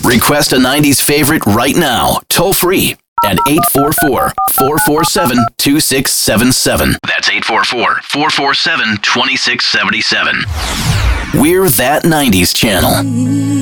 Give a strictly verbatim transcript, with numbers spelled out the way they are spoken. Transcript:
Request a nineties favorite right now, toll free at eight four four, four four seven, two six seven seven. That's eight four four, four four seven, two six seven seven. We're That nineties Channel.